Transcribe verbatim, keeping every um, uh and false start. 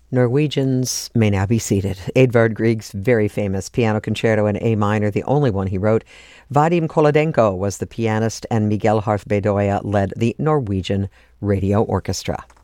Norwegians may now be seated. Edvard Grieg's very famous piano concerto in A minor, the only one he wrote. Vadim Kolodenko was the pianist, and Miguel Harth Bedoya led the Norwegian Radio Orchestra.